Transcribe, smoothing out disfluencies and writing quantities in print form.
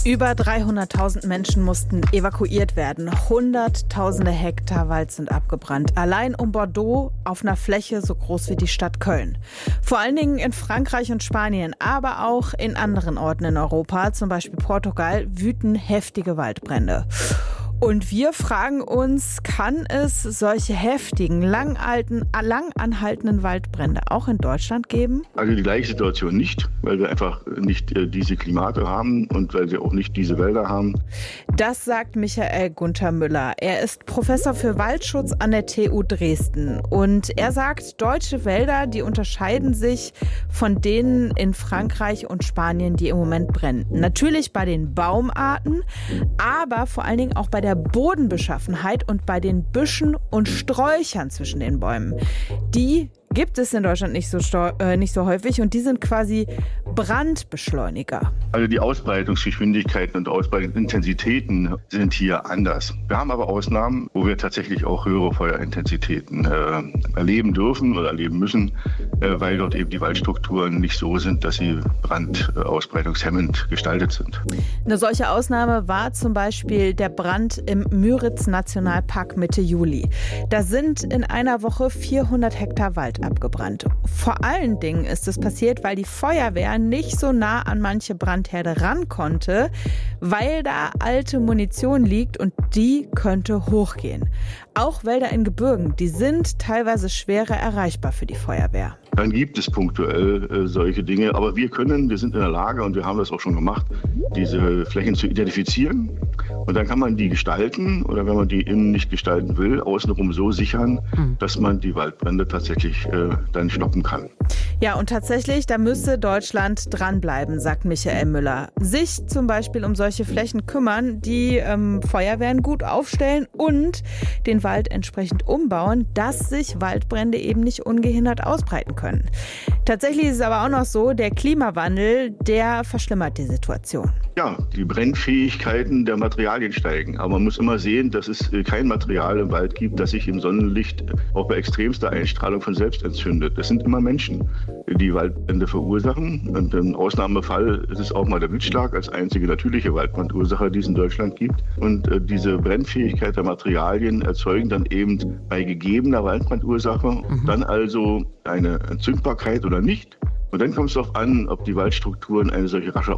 Über 300.000 Menschen mussten evakuiert werden. Hunderttausende Hektar Wald sind abgebrannt. Allein um Bordeaux auf einer Fläche so groß wie die Stadt Köln. Vor allen Dingen in Frankreich und Spanien, aber auch in anderen Orten in Europa, zum Beispiel Portugal, wüten heftige Waldbrände. Und wir fragen uns, kann es solche heftigen, lang anhaltenden Waldbrände auch in Deutschland geben? Also die gleiche Situation nicht, weil wir einfach nicht diese Klimate haben und weil wir auch nicht diese Wälder haben. Das sagt Michael Gunther Müller. Er ist Professor für Waldschutz an der TU Dresden. Und er sagt, deutsche Wälder, die unterscheiden sich von denen in Frankreich und Spanien, die im Moment brennen. Natürlich bei den Baumarten, aber vor allen Dingen auch bei der Bodenbeschaffenheit und bei den Büschen und Sträuchern zwischen den Bäumen. Die gibt es in Deutschland nicht so häufig und die sind quasi Brandbeschleuniger. Also die Ausbreitungsgeschwindigkeiten und Ausbreitungsintensitäten sind hier anders. Wir haben aber Ausnahmen, wo wir tatsächlich auch höhere Feuerintensitäten erleben dürfen oder erleben müssen, weil dort eben die Waldstrukturen nicht so sind, dass sie brandausbreitungshemmend gestaltet sind. Eine solche Ausnahme war zum Beispiel der Brand im Müritz-Nationalpark Mitte Juli. Da sind in einer Woche 400 Hektar Wald abgebrannt. Vor allen Dingen ist es passiert, weil die Feuerwehr nicht so nah an manche Brandherde ran konnte, weil da alte Munition liegt und die könnte hochgehen. Auch Wälder in Gebirgen, die sind teilweise schwerer erreichbar für die Feuerwehr. Dann gibt es punktuell solche Dinge, aber wir sind in der Lage und wir haben das auch schon gemacht, diese Flächen zu identifizieren und dann kann man die gestalten oder wenn man die innen nicht gestalten will, außenrum so sichern, dass man die Waldbrände tatsächlich dann stoppen kann. Ja, und tatsächlich, da müsste Deutschland dranbleiben, sagt Michael Müller. Sich zum Beispiel um solche Flächen kümmern, die Feuerwehren gut aufstellen und den Wald entsprechend umbauen, dass sich Waldbrände eben nicht ungehindert ausbreiten können. Tatsächlich ist es aber auch noch so, der Klimawandel, der verschlimmert die Situation. Ja, die Brennfähigkeiten der Materialien steigen. Aber man muss immer sehen, dass es kein Material im Wald gibt, das sich im Sonnenlicht auch bei extremster Einstrahlung von selbst entzündet. Das sind immer Menschen, die Waldbrände verursachen. Und im Ausnahmefall ist es auch mal der Blitzschlag als einzige natürliche Waldbrandursache, die es in Deutschland gibt. Und diese Brennfähigkeit der Materialien erzeugen dann eben bei gegebener Waldbrandursache dann also eine Entzündbarkeit oder nicht. Und dann kommt es darauf an, ob die Waldstrukturen eine solche rasche